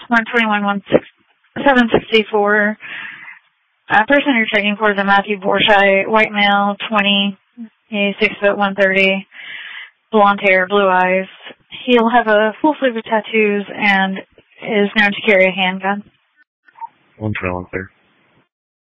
121, 764. Person you're checking for is a Matthew Borshai, white male, 20, he's 6 foot 130, blonde hair, blue eyes. He'll have a full sleeve of tattoos and is known to carry a handgun. 121, sir.